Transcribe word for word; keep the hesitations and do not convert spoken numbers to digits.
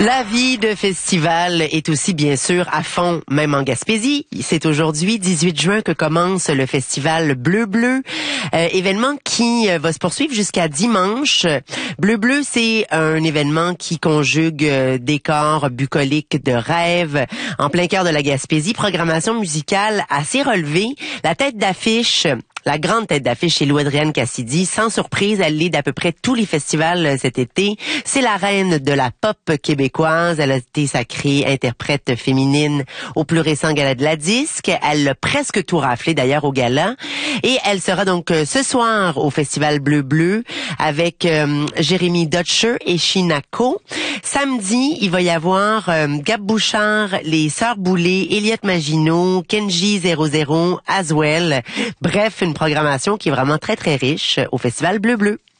La vie de festival est aussi bien sûr à fond, même en Gaspésie. C'est aujourd'hui, dix-huit juin, que commence le festival Bleu Bleu, euh, événement qui euh, va se poursuivre jusqu'à dimanche. Bleu Bleu, c'est un événement qui conjugue euh, décors bucoliques de rêve en plein cœur de la Gaspésie, programmation musicale assez relevée, la tête d'affiche. La grande tête d'affiche, c'est Lou-Adrienne Cassidy. Sans surprise, elle l'est d'à peu près tous les festivals cet été. C'est la reine de la pop québécoise. Elle a été sacrée interprète féminine au plus récent gala de la disque. Elle l'a presque tout raflé d'ailleurs au gala. Et elle sera donc ce soir au festival Bleu Bleu avec euh, Jérémy Dutcher et Shinako. Samedi, il va y avoir euh, Gab Bouchard, les Sœurs Boulay, Elliot Maginot, Kenji zéro zéro, Aswell. Bref, une programmation qui est vraiment très très riche au festival Bleu Bleu.